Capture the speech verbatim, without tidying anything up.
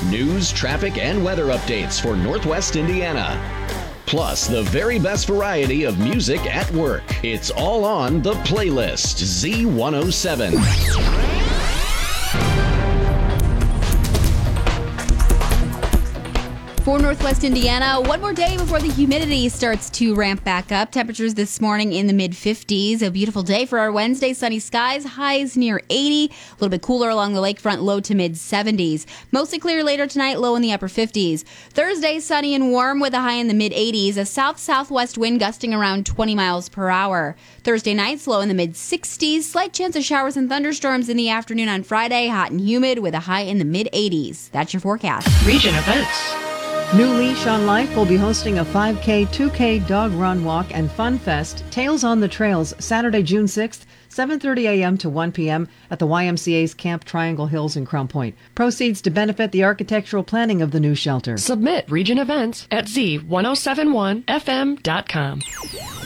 News, traffic, and weather updates for Northwest Indiana. Plus, the very best variety of music at work. It's all on The Playlist, Z one oh seven. For Northwest Indiana, one more day before the humidity starts to ramp back up. Temperatures this morning in the mid fifties. A beautiful day for our Wednesday. Sunny skies, highs near eighty. A little bit cooler along the lakefront, low to mid seventies. Mostly clear later tonight, low in the upper fifties. Thursday, sunny and warm with a high in the mid eighties. A south-southwest wind gusting around twenty miles per hour. Thursday night, low in the mid sixties. Slight chance of showers and thunderstorms in the afternoon on Friday. Hot and humid with a high in the mid eighties. That's your forecast. Region events. New Leash on Life will be hosting a five K, two K dog run, walk, and fun fest, Tales on the Trails, Saturday, June sixth, seven thirty a.m. to one p.m. at the Y M C A's Camp Triangle Hills in Crown Point. Proceeds to benefit the architectural planning of the new shelter. Submit region events at z ten seventy-one f m dot com.